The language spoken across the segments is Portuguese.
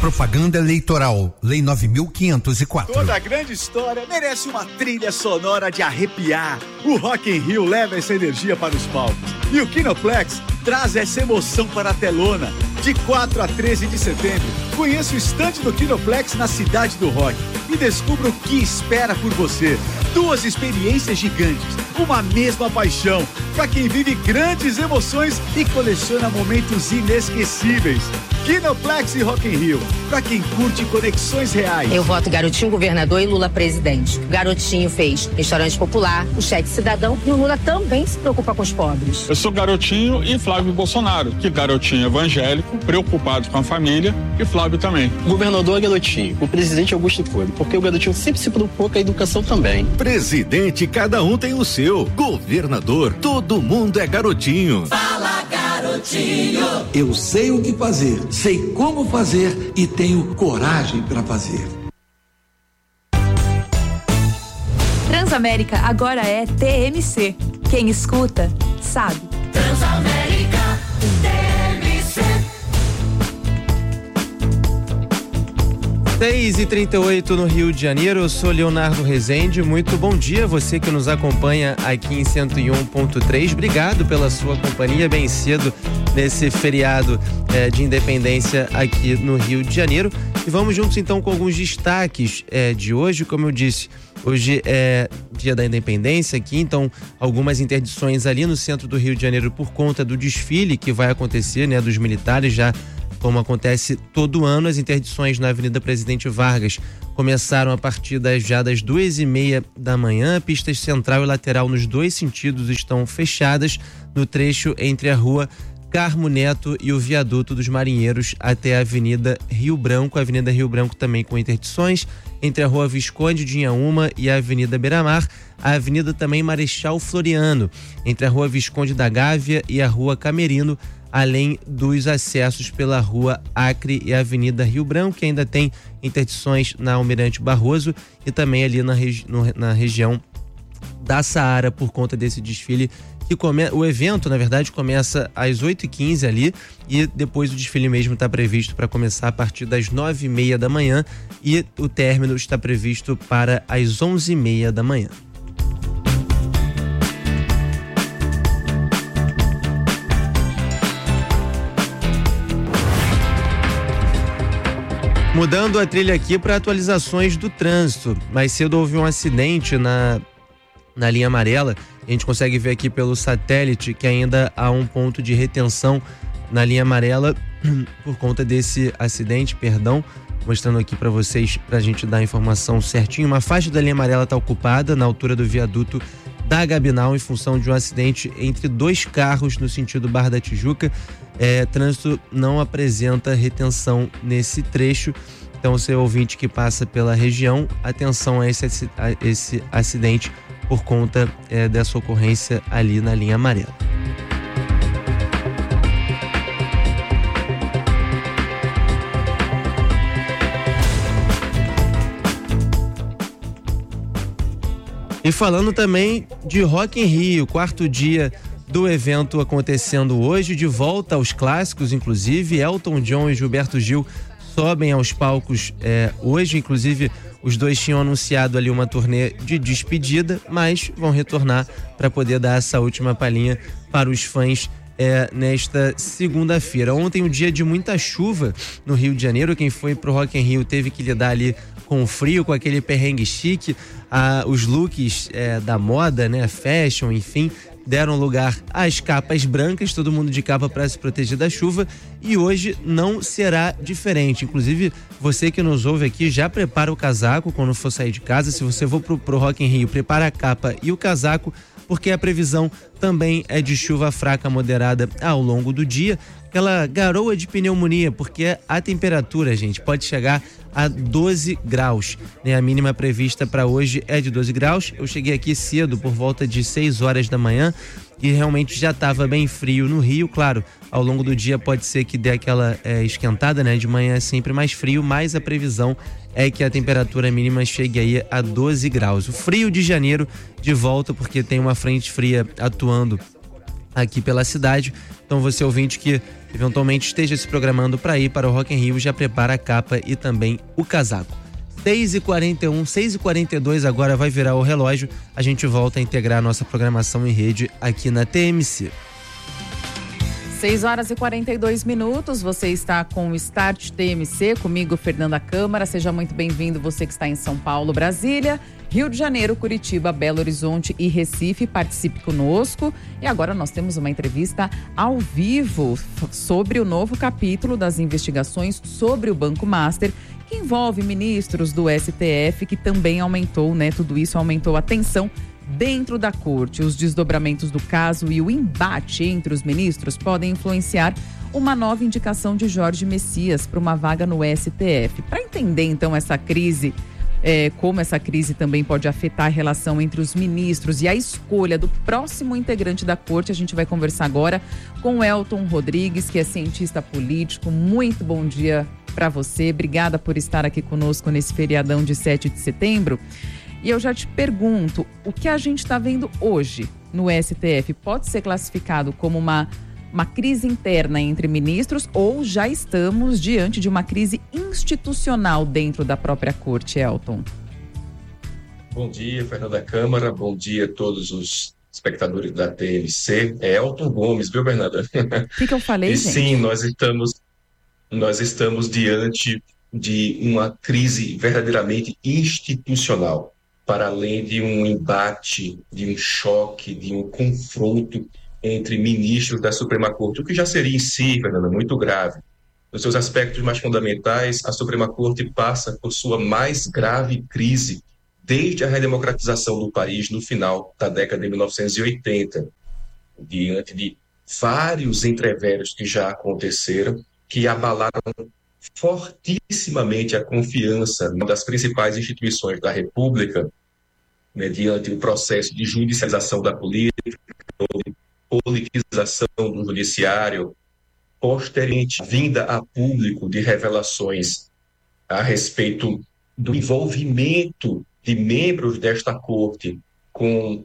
Propaganda eleitoral, Lei 9.504. Toda grande história merece uma trilha sonora de arrepiar. O Rock in Rio leva essa energia para os palcos. E o Kinoplex traz essa emoção para a telona. De 4 a 13 de setembro, conheça o estande do Kinoplex na Cidade do Rock e descubra o que espera por você. 2 experiências gigantes, uma mesma paixão, para quem vive grandes emoções e coleciona momentos inesquecíveis. Kinoplex e Rock in Rio, para quem curte conexões reais. Eu voto Garotinho governador e Lula presidente. O Garotinho fez restaurante popular, o cheque cidadão e o Lula também se preocupa com os pobres. Eu sou Garotinho e Flávio Bolsonaro, que Garotinho evangélico, preocupado com a família, e Flávio também. O governador é Garotinho, o presidente é Augusto Cury, porque o Garotinho sempre se preocupou com a educação também. Presidente, cada um tem o seu. Governador, todo mundo é Garotinho. Fala, Garotinho! Eu sei o que fazer, sei como fazer e tenho coragem para fazer. Transamérica agora é TMC. Quem escuta, sabe. Transamérica, TMC. 6h38 no Rio de Janeiro, eu sou Leonardo Rezende, muito bom dia você que nos acompanha aqui em 101.3, obrigado pela sua companhia bem cedo nesse feriado de independência aqui no Rio de Janeiro, e vamos juntos então com alguns destaques de hoje. Como eu disse, hoje é dia da independência aqui, então algumas interdições ali no centro do Rio de Janeiro por conta do desfile que vai acontecer, né, dos militares, já como acontece todo ano. As interdições na Avenida Presidente Vargas começaram a partir das 2h30 da manhã. Pistas central e lateral nos 2 sentidos estão fechadas no trecho entre a rua Carmo Neto e o viaduto dos Marinheiros até a Avenida Rio Branco. A Avenida Rio Branco também com interdições entre a rua Visconde de Inhaúma e a Avenida Beira-Mar. A Avenida também Marechal Floriano, entre a rua Visconde da Gávea e a rua Camerino, além dos acessos pela rua Acre e a Avenida Rio Branco, que ainda tem interdições na Almirante Barroso e também ali na região da Saara por conta desse desfile que o evento, na verdade, começa às 8h15 ali, e depois o desfile mesmo está previsto para começar a partir das 9h30 da manhã e o término está previsto para as 11h30 da manhã. Mudando a trilha aqui para atualizações do trânsito. Mais cedo houve um acidente na linha amarela. A gente consegue ver aqui pelo satélite que ainda há um ponto de retenção na linha amarela por conta desse acidente, mostrando aqui para vocês, para a gente dar a informação certinho. Uma faixa da linha amarela está ocupada na altura do viaduto da Gabinal em função de um acidente entre 2 carros no sentido Barra da Tijuca. Trânsito não apresenta retenção nesse trecho, então seu ouvinte que passa pela região, atenção a esse acidente por conta dessa ocorrência ali na linha amarela. E falando também de Rock in Rio, 4º dia do evento acontecendo hoje, de volta aos clássicos, inclusive Elton John e Gilberto Gil sobem aos palcos hoje, inclusive os dois tinham anunciado ali uma turnê de despedida, mas vão retornar para poder dar essa última palhinha para os fãs nesta segunda-feira. Ontem, um dia de muita chuva no Rio de Janeiro, quem foi pro Rock in Rio teve que lidar ali com o frio, com aquele perrengue chique, os looks da moda, né, fashion, enfim, deram lugar às capas brancas, todo mundo de capa para se proteger da chuva, e hoje não será diferente. Inclusive, você que nos ouve aqui, já prepara o casaco quando for sair de casa. Se você for pro Rock in Rio, prepara a capa e o casaco, porque a previsão também é de chuva fraca moderada ao longo do dia. Aquela garoa de pneumonia, porque a temperatura, gente, pode chegar a 12 graus, né? A mínima prevista para hoje é de 12 graus. Eu cheguei aqui cedo, por volta de 6 horas da manhã, e realmente já estava bem frio no Rio. Claro, ao longo do dia pode ser que dê aquela esquentada, né? De manhã é sempre mais frio, mas a previsão é que a temperatura mínima chegue aí a 12 graus. O frio de janeiro de volta, porque tem uma frente fria atuando aqui pela cidade. Então você ouvinte que eventualmente esteja se programando para ir para o Rock in Rio, já prepara a capa e também o casaco. 6h41, 6h42 agora vai virar o relógio. A gente volta a integrar a nossa programação em rede aqui na TMC. 6h42, você está com o Start TMC, comigo, Fernanda Câmara. Seja muito bem-vindo, você que está em São Paulo, Brasília, Rio de Janeiro, Curitiba, Belo Horizonte e Recife. Participe conosco. E agora nós temos uma entrevista ao vivo sobre o novo capítulo das investigações sobre o Banco Master, que envolve ministros do STF, que também aumentou, tudo isso aumentou a tensão dentro da corte. Os desdobramentos do caso e o embate entre os ministros podem influenciar uma nova indicação de Jorge Messias para uma vaga no STF. Para entender, então, essa crise, como essa crise também pode afetar a relação entre os ministros e a escolha do próximo integrante da corte, a gente vai conversar agora com o Elton Rodrigues, que é cientista político. Muito bom dia para você. Obrigada por estar aqui conosco nesse feriadão de 7 de setembro. E eu já te pergunto, o que a gente está vendo hoje no STF pode ser classificado como uma crise interna entre ministros ou já estamos diante de uma crise institucional dentro da própria corte, Elton? Bom dia, Fernanda Câmara. Bom dia a todos os espectadores da TMC. É Elton Gomes, viu, Fernanda? O que eu falei, gente? Sim, nós estamos diante de uma crise verdadeiramente institucional, para além de um embate, de um choque, de um confronto entre ministros da Suprema Corte, o que já seria em si, Fernanda, muito grave. Nos seus aspectos mais fundamentais, a Suprema Corte passa por sua mais grave crise desde a redemocratização do país no final da década de 1980, diante de vários entreveros que já aconteceram, que abalaram fortissimamente a confiança das principais instituições da República, mediante o processo de judicialização da política, de politização do judiciário, posteriormente vinda a público de revelações a respeito do envolvimento de membros desta corte com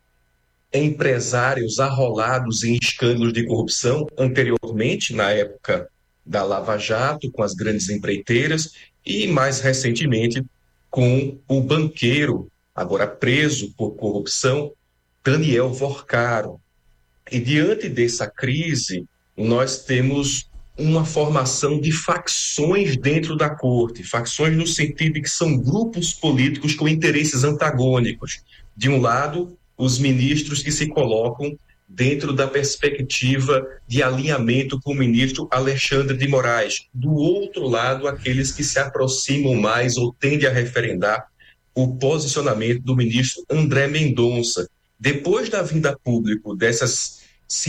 empresários arrolados em escândalos de corrupção anteriormente, na época da Lava Jato, com as grandes empreiteiras, e mais recentemente com o banqueiro, agora preso por corrupção, Daniel Vorcaro. E diante dessa crise, nós temos uma formação de facções dentro da corte, facções no sentido de que são grupos políticos com interesses antagônicos. De um lado, os ministros que se colocam dentro da perspectiva de alinhamento com o ministro Alexandre de Moraes. Do outro lado, aqueles que se aproximam mais ou tendem a referendar o posicionamento do ministro André Mendonça. Depois da vinda a público dessas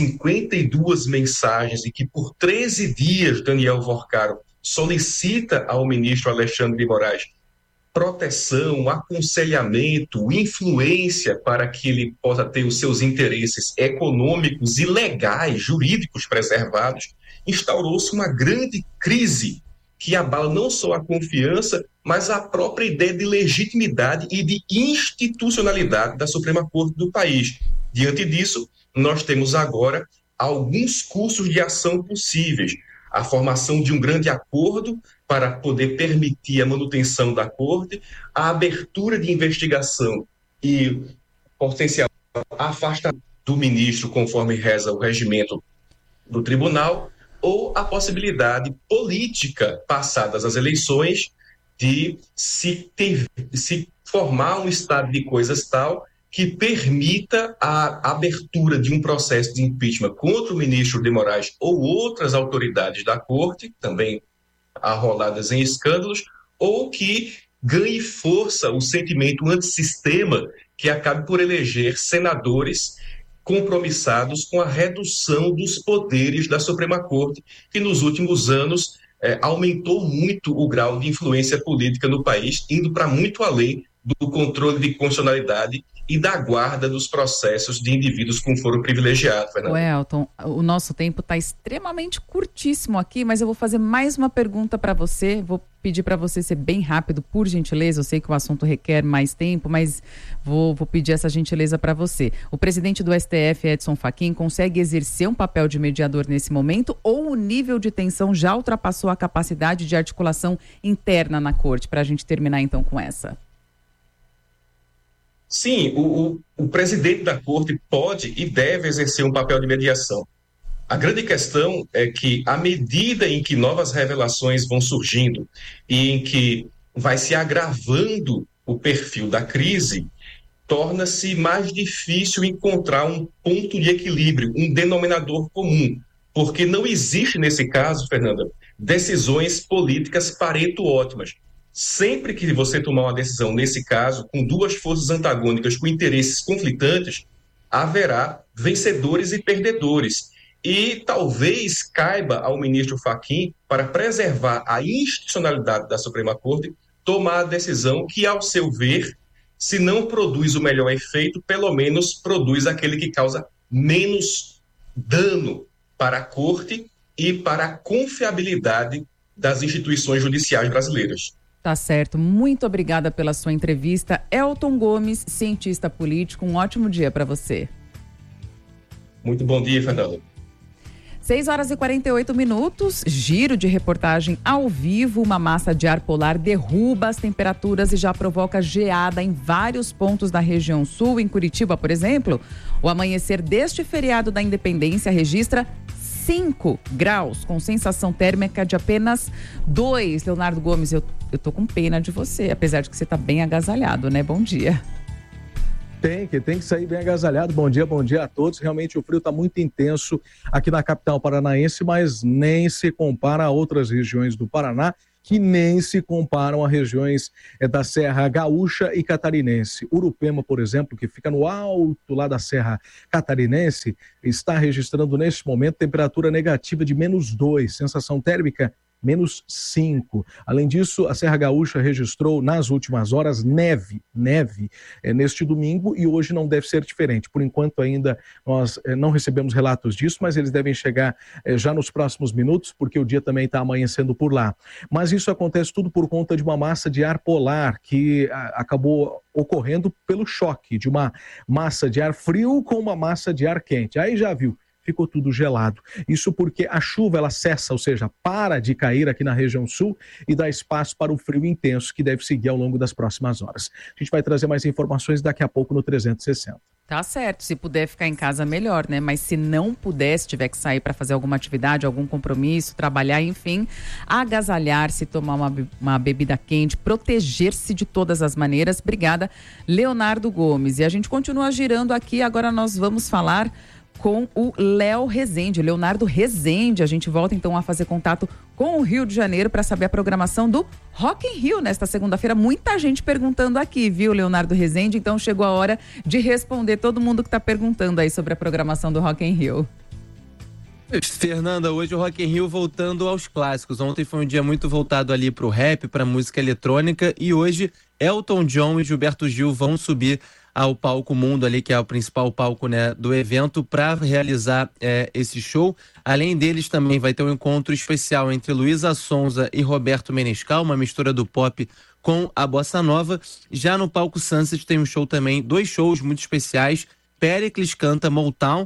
52 mensagens e que por 13 dias Daniel Vorcaro solicita ao ministro Alexandre de Moraes proteção, aconselhamento, influência para que ele possa ter os seus interesses econômicos e legais, jurídicos preservados, instaurou-se uma grande crise que abala não só a confiança, mas a própria ideia de legitimidade e de institucionalidade da Suprema Corte do país. Diante disso, nós temos agora alguns cursos de ação possíveis. A formação de um grande acordo para poder permitir a manutenção da corte, a abertura de investigação e potencial afastamento do ministro, conforme reza o regimento do tribunal, ou a possibilidade política, passadas as eleições, de se formar um estado de coisas tal que permita a abertura de um processo de impeachment contra o ministro de Moraes ou outras autoridades da corte, também arroladas em escândalos, ou que ganhe força o sentimento antissistema que acabe por eleger senadores compromissados com a redução dos poderes da Suprema Corte, que nos últimos anos aumentou muito o grau de influência política no país, indo para muito além do controle de constitucionalidade e da guarda dos processos de indivíduos com foro privilegiado, Fernando. Elton, o nosso tempo está extremamente curtíssimo aqui, mas eu vou fazer mais uma pergunta para você. Vou pedir para você ser bem rápido, por gentileza. Eu sei que o assunto requer mais tempo, mas vou pedir essa gentileza para você. O presidente do STF, Edson Fachin, consegue exercer um papel de mediador nesse momento ou o nível de tensão já ultrapassou a capacidade de articulação interna na corte? Para a gente terminar então com essa. Sim, o presidente da corte pode e deve exercer um papel de mediação. A grande questão é que, à medida em que novas revelações vão surgindo e em que vai se agravando o perfil da crise, torna-se mais difícil encontrar um ponto de equilíbrio, um denominador comum, porque não existe, nesse caso, Fernanda, decisões políticas Pareto ótimas. Sempre que você tomar uma decisão, nesse caso, com duas forças antagônicas, com interesses conflitantes, haverá vencedores e perdedores. E talvez caiba ao ministro Fachin, para preservar a institucionalidade da Suprema Corte, tomar a decisão que, ao seu ver, se não produz o melhor efeito, pelo menos produz aquele que causa menos dano para a Corte e para a confiabilidade das instituições judiciais brasileiras. Tá certo. Muito obrigada pela sua entrevista. Elton Gomes, cientista político. Um ótimo dia para você. Muito bom dia, Fernando. 6h48, giro de reportagem ao vivo. Uma massa de ar polar derruba as temperaturas e já provoca geada em vários pontos da região sul. Em Curitiba, por exemplo, o amanhecer deste feriado da Independência registra 5 graus, com sensação térmica de apenas 2. Leonardo Gomes, eu tô com pena de você, apesar de que você tá bem agasalhado, né? Bom dia. Tem que sair bem agasalhado. Bom dia a todos. Realmente o frio está muito intenso aqui na capital paranaense, mas nem se compara a outras regiões do Paraná, que nem se comparam a regiões da Serra Gaúcha e Catarinense. Urupema, por exemplo, que fica no alto lá da Serra Catarinense, está registrando neste momento temperatura negativa de -2, sensação térmica -5. Além disso, a Serra Gaúcha registrou nas últimas horas neve neste domingo e hoje não deve ser diferente. Por enquanto ainda nós não recebemos relatos disso, mas eles devem chegar já nos próximos minutos, porque o dia também está amanhecendo por lá. Mas isso acontece tudo por conta de uma massa de ar polar que acabou ocorrendo pelo choque de uma massa de ar frio com uma massa de ar quente. Aí já viu. Ficou tudo gelado. Isso porque a chuva ela cessa, ou seja, para de cair aqui na região sul e dá espaço para o frio intenso que deve seguir ao longo das próximas horas. A gente vai trazer mais informações daqui a pouco no 360. Tá certo, se puder ficar em casa melhor, né? Mas se não puder, se tiver que sair para fazer alguma atividade, algum compromisso, trabalhar, enfim, agasalhar-se, tomar uma bebida quente, proteger-se de todas as maneiras. Obrigada, Leonardo Gomes. E a gente continua girando aqui, agora nós vamos falar com o Leonardo Rezende. A gente volta então a fazer contato com o Rio de Janeiro para saber a programação do Rock in Rio nesta segunda-feira. Muita gente perguntando aqui, viu, Leonardo Rezende? Então chegou a hora de responder todo mundo que está perguntando aí sobre a programação do Rock in Rio. Fernanda, hoje o Rock in Rio voltando aos clássicos. Ontem foi um dia muito voltado ali para o rap, para a música eletrônica, e hoje Elton John e Gilberto Gil vão subir ao palco Mundo ali, que é o principal palco, né, do evento, para realizar esse show. Além deles também vai ter um encontro especial entre Luísa Sonza e Roberto Menescal, uma mistura do pop com a bossa nova. Já no palco Sunset tem um show também, 2 shows muito especiais. Péricles canta Motown,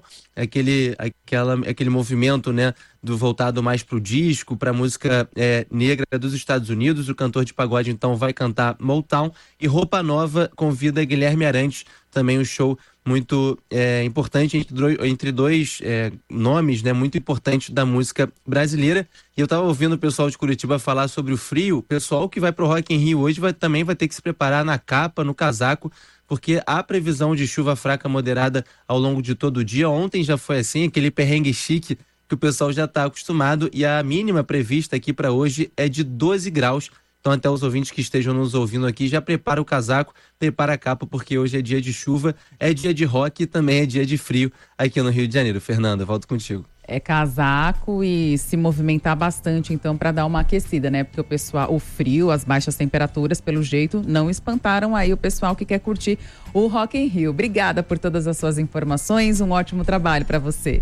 aquele movimento, né, voltado mais para o disco, para a música negra dos Estados Unidos. O cantor de pagode então vai cantar Motown, e Roupa Nova convida Guilherme Arantes, também um show muito importante entre dois nomes, né, muito importantes da música brasileira. E eu estava ouvindo o pessoal de Curitiba falar sobre o frio. O pessoal que vai para o Rock in Rio hoje também vai ter que se preparar na capa, no casaco, porque há previsão de chuva fraca moderada ao longo de todo o dia. Ontem já foi assim, aquele perrengue chique que o pessoal já está acostumado, e a mínima prevista aqui para hoje é de 12 graus. Então até os ouvintes que estejam nos ouvindo aqui, já prepara o casaco, prepara a capa, porque hoje é dia de chuva, é dia de rock e também é dia de frio aqui no Rio de Janeiro. Fernanda, volto contigo. É casaco e se movimentar bastante, então, para dar uma aquecida, né? Porque o frio, as baixas temperaturas, pelo jeito, não espantaram aí o pessoal que quer curtir o Rock in Rio. Obrigada por todas as suas informações, um ótimo trabalho para você.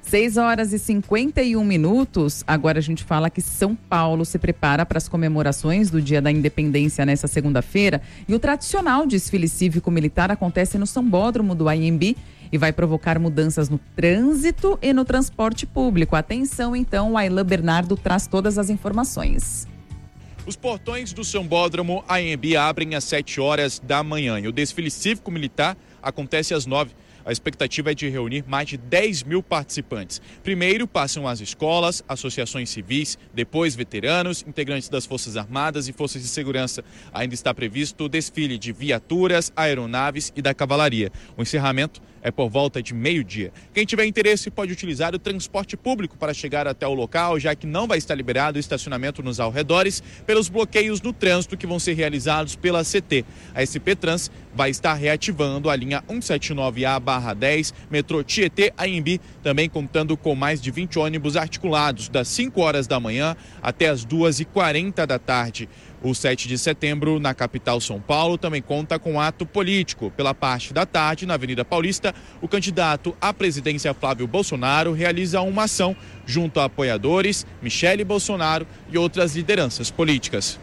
6h51. Agora a gente fala que São Paulo se prepara para as comemorações do Dia da Independência nessa segunda-feira. E o tradicional desfile cívico-militar acontece no Sambódromo do AMB e vai provocar mudanças no trânsito e no transporte público. Atenção, então, o Ailan Bernardo traz todas as informações. Os portões do Sambódromo AMB abrem às 7h da manhã e o desfile cívico-militar acontece às 9h. A expectativa é de reunir mais de 10 mil participantes. Primeiro passam as escolas, associações civis, depois veteranos, integrantes das Forças Armadas e Forças de Segurança. Ainda está previsto o desfile de viaturas, aeronaves e da cavalaria. O encerramento é por volta de meio-dia. Quem tiver interesse pode utilizar o transporte público para chegar até o local, já que não vai estar liberado o estacionamento nos arredores pelos bloqueios no trânsito que vão ser realizados pela CT. A SP Trans vai estar reativando a linha 179A/10, metrô Tietê-AMB, também contando com mais de 20 ônibus articulados das 5h da manhã até as 2h40 da tarde. O 7 de setembro, na capital São Paulo, também conta com ato político. Pela parte da tarde, na Avenida Paulista, o candidato à presidência Flávio Bolsonaro realiza uma ação junto a apoiadores, Michele Bolsonaro e outras lideranças políticas.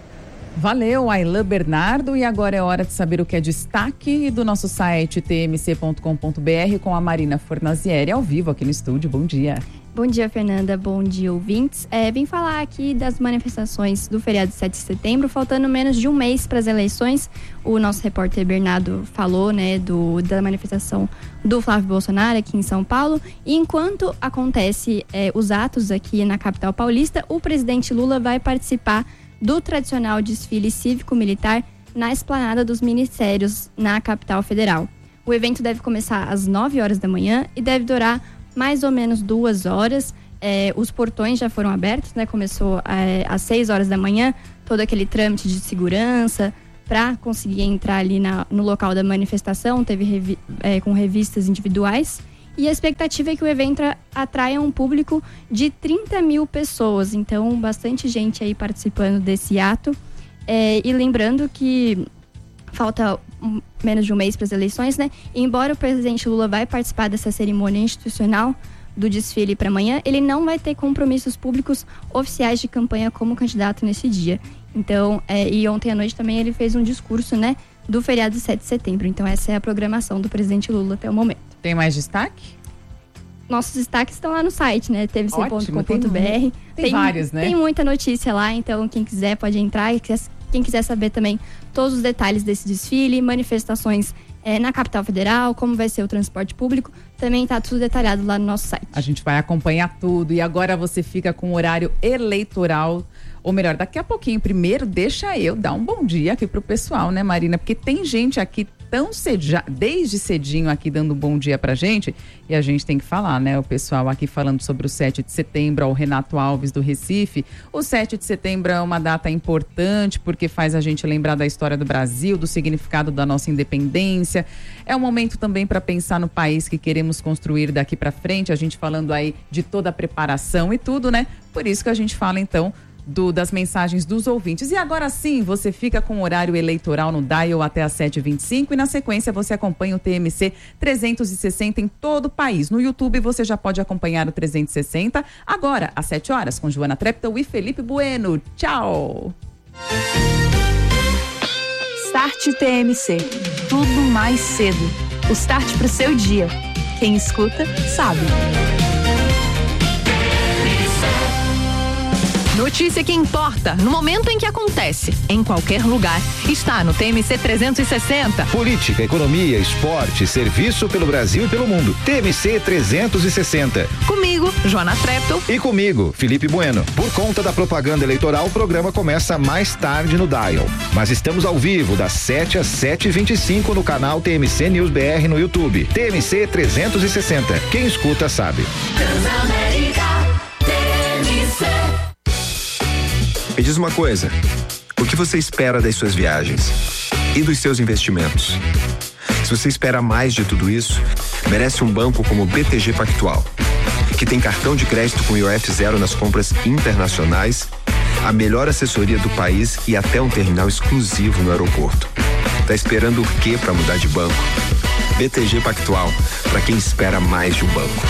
Valeu, Ailan Bernardo. E agora é hora de saber o que é destaque do nosso site tmc.com.br com a Marina Fornazieri, ao vivo aqui no estúdio. Bom dia. Bom dia, Fernanda. Bom dia, ouvintes. Vim falar aqui das manifestações do feriado de 7 de setembro, faltando menos de um mês para as eleições. O nosso repórter Bernardo falou, né, da manifestação do Flávio Bolsonaro aqui em São Paulo. E enquanto acontece os atos aqui na capital paulista, o presidente Lula vai participar do tradicional desfile cívico-militar na esplanada dos ministérios na capital federal. O evento deve começar às 9h da manhã e deve durar mais ou menos 2 horas. Os portões já foram abertos, né? Começou às 6h da manhã, todo aquele trâmite de segurança para conseguir entrar ali no local da manifestação, teve com revistas individuais. E a expectativa é que o evento atraia um público de 30 mil pessoas, então bastante gente aí participando desse ato. E lembrando que falta menos de um mês para as eleições, né? E embora o presidente Lula vai participar dessa cerimônia institucional do desfile para amanhã, ele não vai ter compromissos públicos oficiais de campanha como candidato nesse dia. Então, e ontem à noite também ele fez um discurso, né, do feriado de 7 de setembro. Então essa é a programação do presidente Lula até o momento. Tem mais destaque? Nossos destaques estão lá no site, né? tvc.com.br. Tem vários, né? Tem muita notícia lá, então quem quiser pode entrar. E quem quiser saber também todos os detalhes desse desfile, manifestações na capital federal, como vai ser o transporte público, também está tudo detalhado lá no nosso site. A gente vai acompanhar tudo e agora você fica com o horário eleitoral, ou melhor, daqui a pouquinho. Primeiro, deixa eu dar um bom dia aqui pro pessoal, né, Marina? Porque tem gente aqui desde cedinho aqui dando um bom dia pra gente, e a gente tem que falar, né? O pessoal aqui falando sobre o 7 de setembro, o Renato Alves do Recife. O 7 de setembro é uma data importante porque faz a gente lembrar da história do Brasil, do significado da nossa independência. É um momento também para pensar no país que queremos construir daqui para frente, a gente falando aí de toda a preparação e tudo, né? Por isso que a gente fala então das mensagens dos ouvintes. E agora sim, você fica com o horário eleitoral no Dial até às 7h25 e na sequência você acompanha o TMC 360 em todo o país. No YouTube você já pode acompanhar o 360 agora às 7h com Joana Treptow e Felipe Bueno. Tchau! Start TMC. Tudo mais cedo. O start pro seu dia. Quem escuta, sabe. Notícia que importa, no momento em que acontece, em qualquer lugar, está no TMC 360. Política, economia, esporte, serviço pelo Brasil e pelo mundo. TMC 360. Comigo, Joana Treptow. E comigo, Felipe Bueno. Por conta da propaganda eleitoral, o programa começa mais tarde no Dial. Mas estamos ao vivo, das 7 às 7h25 no canal TMC News BR no YouTube. TMC 360. Quem escuta sabe. Transamérica TMC. Me diz uma coisa, O que você espera das suas viagens e dos seus investimentos? Se você espera mais de tudo isso, merece um banco como o BTG Pactual, que tem cartão de crédito com IOF zero nas compras internacionais, a melhor assessoria do país e até um terminal exclusivo no aeroporto. Tá esperando o quê para mudar de banco? BTG Pactual, para quem espera mais de um banco.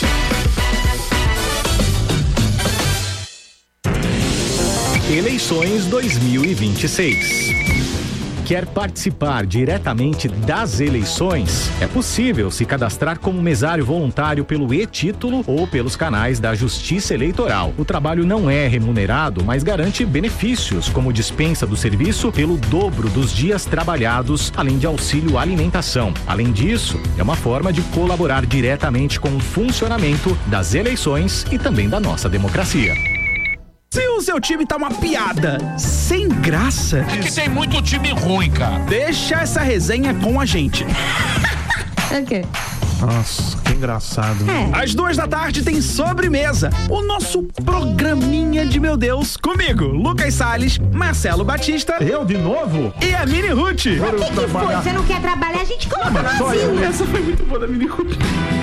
Eleições 2026. Quer participar diretamente das eleições? É possível se cadastrar como mesário voluntário pelo e-Título ou pelos canais da Justiça Eleitoral. O trabalho não é remunerado, mas garante benefícios, como dispensa do serviço pelo dobro dos dias trabalhados, além de auxílio alimentação. Além disso, é uma forma de colaborar diretamente com o funcionamento das eleições e também da nossa democracia. Se o seu time tá uma piada, sem graça... É que tem muito time ruim, cara. Deixa essa resenha com a gente. O quê? Nossa, que engraçado. Às 2h tem Sobremesa, o nosso programinha de meu Deus, comigo, Lucas Salles, Marcelo Batista. Eu de novo? E a Mini Ruth. O que foi? Você não quer trabalhar? A gente coloca no asilo. Essa foi muito boa da Mini Ruth.